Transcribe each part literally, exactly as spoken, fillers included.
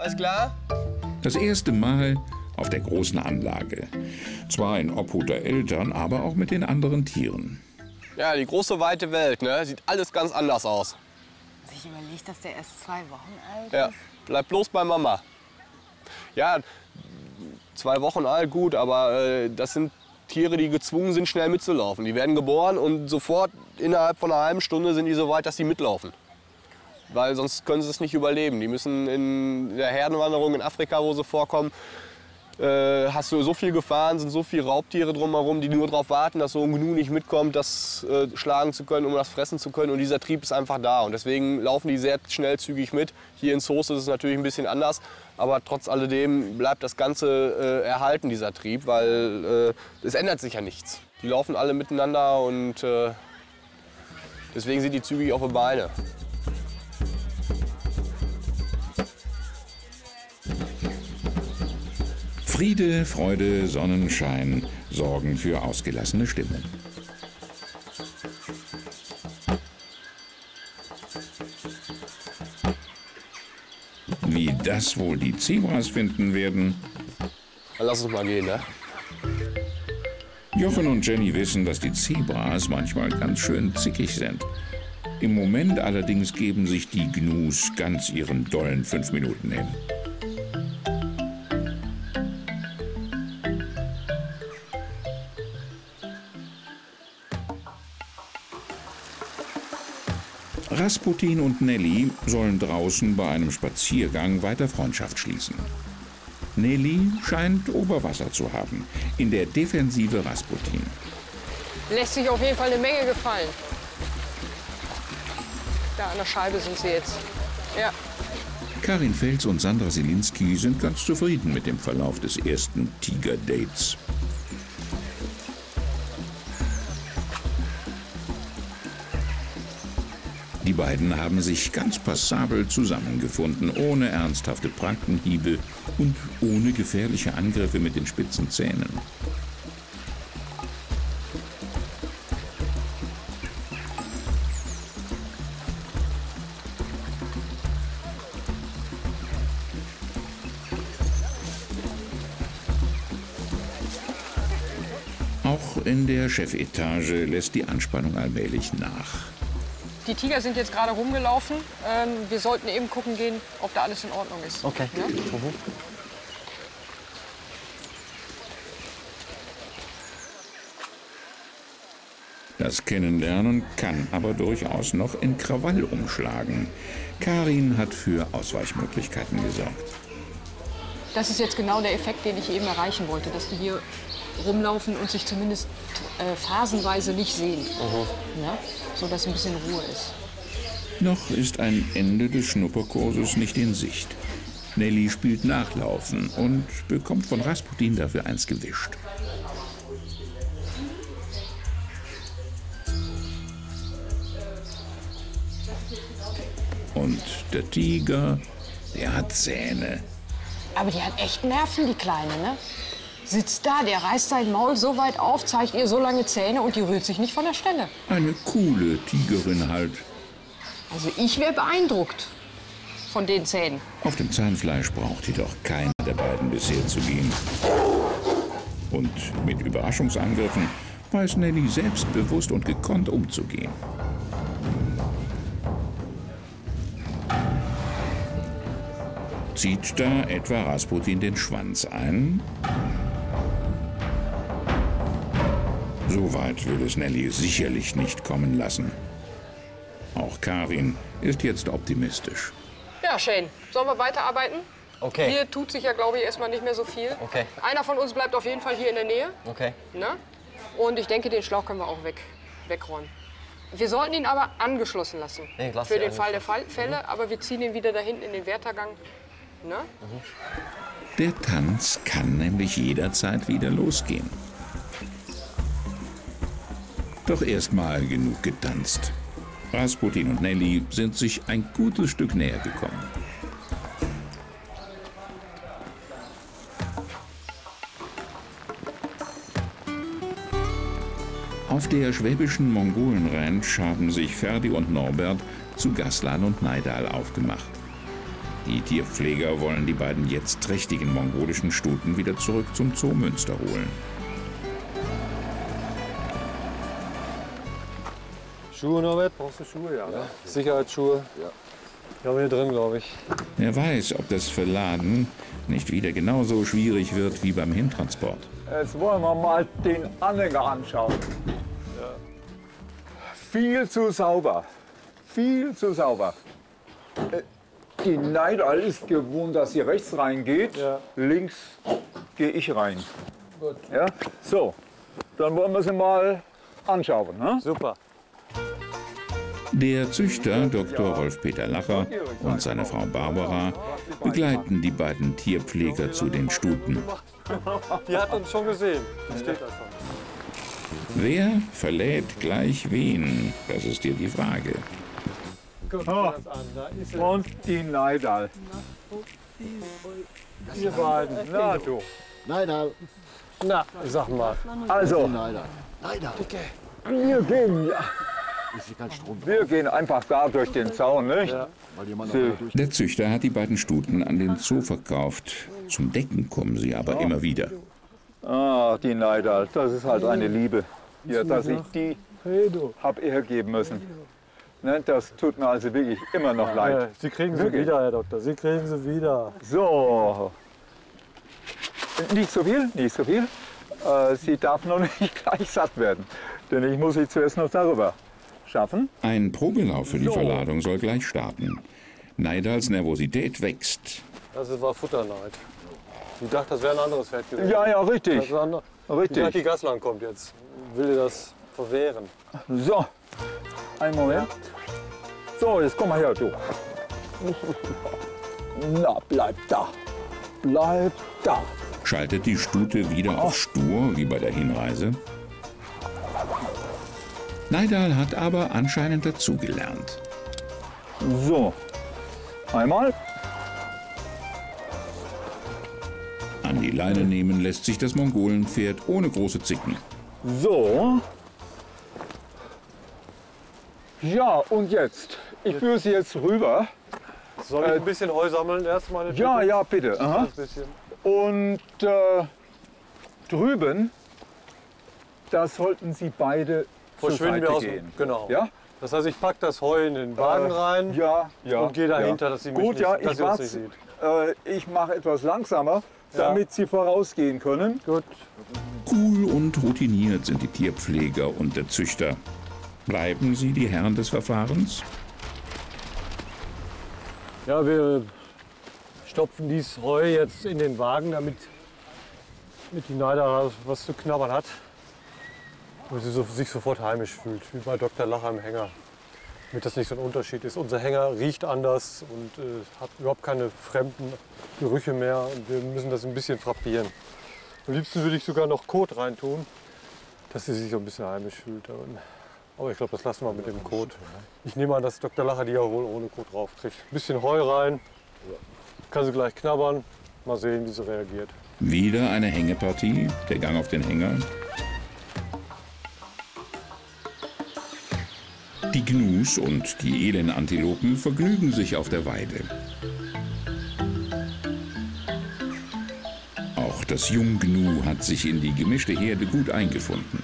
Alles klar? Das erste Mal auf der großen Anlage. Zwar in Obhut der Eltern, aber auch mit den anderen Tieren. Ja, die große, weite Welt, ne? Sieht alles ganz anders aus. Sich überlegt, dass der erst zwei Wochen alt Ja, ist? bleib bloß bei Mama. Ja, zwei Wochen alt, gut, aber äh, das sind Tiere, die gezwungen sind, schnell mitzulaufen. Die werden geboren und sofort innerhalb von einer halben Stunde sind die so weit, dass sie mitlaufen. Weil sonst können sie es nicht überleben. Die müssen in der Herdenwanderung in Afrika, wo sie vorkommen, äh, hast du so viel Gefahren, sind so viele Raubtiere drumherum, die nur darauf warten, dass so ein Gnu nicht mitkommt, das äh, schlagen zu können, um das fressen zu können. Und dieser Trieb ist einfach da. Und deswegen laufen die sehr schnell, zügig mit. Hier in Soest ist es natürlich ein bisschen anders. Aber trotz alledem bleibt das Ganze äh, erhalten, dieser Trieb, weil äh, es ändert sich ja nichts. Die laufen alle miteinander und äh, deswegen sind die zügig auf die Beine. Friede, Freude, Sonnenschein sorgen für ausgelassene Stimmung. Wie das wohl die Zebras finden werden? Dann lass uns mal gehen, ne? Jochen und Jenny wissen, dass die Zebras manchmal ganz schön zickig sind. Im Moment allerdings geben sich die Gnus ganz ihren dollen fünf Minuten hin. Rasputin und Nelly sollen draußen bei einem Spaziergang weiter Freundschaft schließen. Nelly scheint Oberwasser zu haben, in der Defensive Rasputin. Lässt sich auf jeden Fall eine Menge gefallen. Da an der Scheibe sind sie jetzt. Ja. Karin Fels und Sandra Selinski sind ganz zufrieden mit dem Verlauf des ersten Tiger-Dates. Die beiden haben sich ganz passabel zusammengefunden, ohne ernsthafte Prankenhiebe und ohne gefährliche Angriffe mit den spitzen Zähnen. Auch in der Chefetage lässt die Anspannung allmählich nach. Die Tiger sind jetzt gerade rumgelaufen. Ähm, wir sollten eben gucken gehen, ob da alles in Ordnung ist. Okay. Ja? Mhm. Das Kennenlernen kann aber durchaus noch in Krawall umschlagen. Karin hat für Ausweichmöglichkeiten gesorgt. Das ist jetzt genau der Effekt, den ich eben erreichen wollte, dass die hier rumlaufen und sich zumindest äh, phasenweise nicht sehen. Mhm. Ja? So dass ein bisschen Ruhe ist. Noch ist ein Ende des Schnupperkurses nicht in Sicht. Nelly spielt Nachlaufen und bekommt von Rasputin dafür eins gewischt. Und der Tiger, der hat Zähne. Aber die hat echt Nerven, die Kleine, ne? Sitzt da, der reißt sein Maul so weit auf, zeigt ihr so lange Zähne und die rührt sich nicht von der Stelle. Eine coole Tigerin halt. Also ich wäre beeindruckt von den Zähnen. Auf dem Zahnfleisch braucht jedoch keiner der beiden bisher zu gehen. Und mit Überraschungsangriffen weiß Nelly selbstbewusst und gekonnt umzugehen. Zieht da etwa Rasputin den Schwanz ein? So weit will es Nelly sicherlich nicht kommen lassen. Auch Karin ist jetzt optimistisch. Ja, Shane, sollen wir weiterarbeiten? Okay. Hier tut sich ja, glaube ich, erstmal nicht mehr so viel. Okay. Einer von uns bleibt auf jeden Fall hier in der Nähe. Okay. Ne? Und ich denke, den Schlauch können wir auch weg, wegräumen. Wir sollten ihn aber angeschlossen lassen. Nee, lass für ihn den Fall der Fall, Mhm. Fälle. Aber wir ziehen ihn wieder da hinten in den Wärtergang. Ne? Mhm. Der Tanz kann nämlich jederzeit wieder losgehen. Doch erst mal genug getanzt. Rasputin und Nelly sind sich ein gutes Stück näher gekommen. Auf der schwäbischen Mongolen-Ranch haben sich Ferdi und Norbert zu Gaslan und Neidal aufgemacht. Die Tierpfleger wollen die beiden jetzt trächtigen mongolischen Stuten wieder zurück zum Zoo Münster holen. Schuhe, Norbert? Brauchst du Schuhe? Ja, ne? Sicherheitsschuhe? Ja. Die haben wir hier drin, glaube ich. Wer weiß, ob das Verladen nicht wieder genauso schwierig wird wie beim Hintransport. Jetzt wollen wir mal den Anhänger anschauen. Ja. Viel zu sauber. Viel zu sauber. Die Neidal ist gewohnt, dass sie rechts reingeht. Ja. Links gehe ich rein. Gut. Ja? So, dann wollen wir sie mal anschauen. Ne? Super. Der Züchter Doktor Rolf-Peter Lacher und seine Frau Barbara begleiten die beiden Tierpfleger zu den Stuten. Die hat uns schon gesehen. Das steht da schon. Wer verlädt gleich wen? Das ist hier die Frage. Oh. Und die Neidal. Ihr beiden. Na du. Neidal. Na, sag mal. Also, Neidal. Neidal. wir gehen, ja. Ist hier kein Strom. Wir gehen einfach da durch den Zaun, nicht? Ja. Weil die Mann Sie- durch. Der Züchter hat die beiden Stuten an den Zoo verkauft. Zum Decken kommen sie aber immer wieder. Ah, die Neidal, das ist halt eine Liebe. Ja, dass ich die habe hergeben müssen. Ne, das tut mir also wirklich immer noch Ja, leid. Sie kriegen sie Wirklich? wieder, Herr Doktor. Sie kriegen sie wieder. So. Nicht so viel, nicht so viel. Äh, sie darf noch nicht gleich satt werden. Denn ich muss sie zuerst noch darüber schaffen. Ein Probelauf für die So. Verladung soll gleich starten. Neidals Nervosität wächst. Das war Futterneid. Die dachte, das wäre ein anderes Pferd gewesen. Ja, ja, Das richtig. war ein- Die dachte, die Richtig. Gasland kommt jetzt. Will ihr das verwehren? So, einen Moment. So, jetzt komm mal her, du. Na, bleib da. Bleib da. Schaltet die Stute wieder auf stur, wie bei der Hinreise. Neidal hat aber anscheinend dazugelernt. So, einmal. An die Leine nehmen lässt sich das Mongolenpferd ohne große Zicken. So. Ja, und jetzt? Ich führe sie jetzt rüber. Soll ich ein bisschen Heu sammeln erstmal? Ja, ja, bitte. Aha. Ein bisschen. Und äh, drüben, da sollten Sie beide zur Verschwinden Seite wir aus dem. gehen. Genau. Ja? Das heißt, ich packe das Heu in den Wagen Äh, rein Ja, ja. und gehe dahinter, ja. dass sie mich Gut, nicht, ja, dass ich sie uns warte. nicht sieht. Äh, ich mache etwas langsamer, Ja. damit Sie vorausgehen können. Gut. Cool und routiniert sind die Tierpfleger und der Züchter. Bleiben sie die Herren des Verfahrens? Ja, wir stopfen dieses Heu jetzt in den Wagen, damit mit die Neider was zu knabbern hat. Und sie so, sich sofort heimisch fühlt, wie bei Doktor Lacher im Hänger. Damit das nicht so ein Unterschied ist. Unser Hänger riecht anders und äh, hat überhaupt keine fremden Gerüche mehr. Und wir müssen das ein bisschen frappieren. Am liebsten würde ich sogar noch Kot reintun, dass sie sich so ein bisschen heimisch fühlt. Aber ich glaube, das lassen wir mit dem Kot. Ich nehme an, dass Doktor Lacher die ja wohl ohne Kot drauf kriegt. Ein bisschen Heu rein, kann sie gleich knabbern. Mal sehen, wie sie reagiert. Wieder eine Hängepartie, der Gang auf den Hänger. Die Gnus und die Elenantilopen vergnügen sich auf der Weide. Auch das Junggnu hat sich in die gemischte Herde gut eingefunden.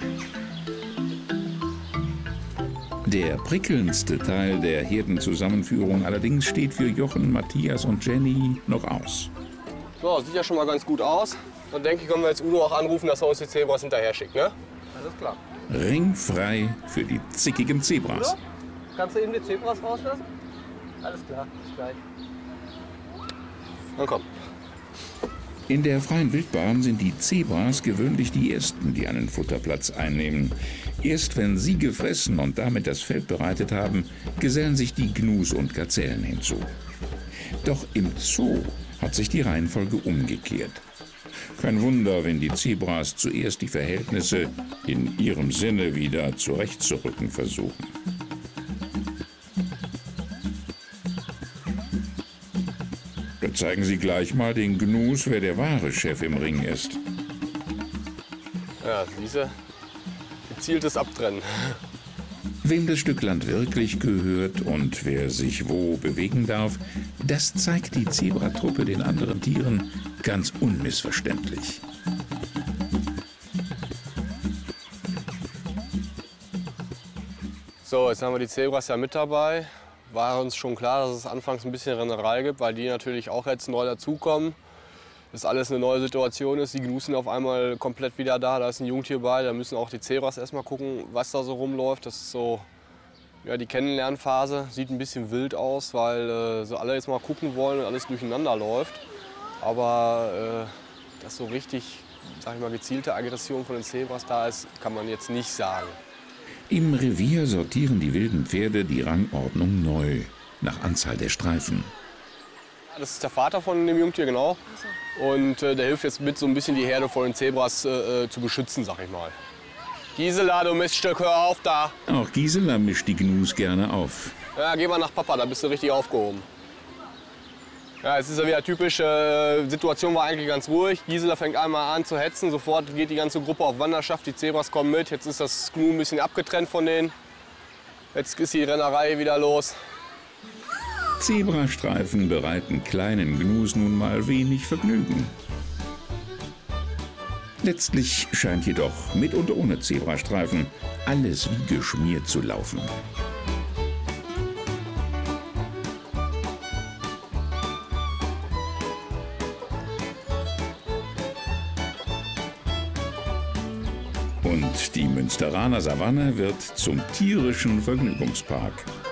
Der prickelndste Teil der Herdenzusammenführung allerdings steht für Jochen, Matthias und Jenny noch aus. So, sieht ja schon mal ganz gut aus. Dann denke ich, können wir jetzt Udo auch anrufen, dass er uns die Zebras hinterher schickt, ne? Alles klar. Ringfrei für die zickigen Zebras. Kannst du eben die Zebras rauslassen? Alles klar, bis gleich. Dann komm. In der freien Wildbahn sind die Zebras gewöhnlich die ersten, die einen Futterplatz einnehmen. Erst wenn sie gefressen und damit das Feld bereitet haben, gesellen sich die Gnus und Gazellen hinzu. Doch im Zoo hat sich die Reihenfolge umgekehrt. Kein Wunder, wenn die Zebras zuerst die Verhältnisse in ihrem Sinne wieder zurechtzurücken versuchen. Da zeigen sie gleich mal den Gnus, wer der wahre Chef im Ring ist. Ja, siehste, gezieltes Abtrennen. Wem das Stück Land wirklich gehört und wer sich wo bewegen darf, das zeigt die Zebratruppe den anderen Tieren ganz unmissverständlich. So, jetzt haben wir die Zebras ja mit dabei. War uns schon klar, dass es anfangs ein bisschen Rennerei gibt, weil die natürlich auch jetzt neu dazukommen. Dass alles eine neue Situation ist. Die Gnus sind auf einmal komplett wieder da. Da ist ein Jungtier bei. Da müssen auch die Zebras erstmal gucken, was da so rumläuft. Das ist so ja, die Kennenlernphase. Sieht ein bisschen wild aus, weil äh, so alle jetzt mal gucken wollen und alles durcheinander läuft. Aber äh, dass so richtig, sag ich mal, gezielte Aggression von den Zebras da ist, kann man jetzt nicht sagen. Im Revier sortieren die wilden Pferde die Rangordnung neu, nach Anzahl der Streifen. Das ist der Vater von dem Jungtier, genau. Und äh, der hilft jetzt mit, so ein bisschen die Herde vor den Zebras äh, zu beschützen, sag ich mal. Gisela, du Miststück, hör auf da. Auch Gisela mischt die Gnus gerne auf. Ja, geh mal nach Papa, da bist du richtig aufgehoben. Ja, es ist ja wieder typisch, äh, Situation war eigentlich ganz ruhig. Gisela fängt einmal an zu hetzen, sofort geht die ganze Gruppe auf Wanderschaft, die Zebras kommen mit. Jetzt ist das Gnu ein bisschen abgetrennt von denen. Jetzt ist die Rennerei wieder los. Zebrastreifen bereiten kleinen Gnus nun mal wenig Vergnügen. Letztlich scheint jedoch mit und ohne Zebrastreifen alles wie geschmiert zu laufen. Und die Münsteraner Savanne wird zum tierischen Vergnügungspark.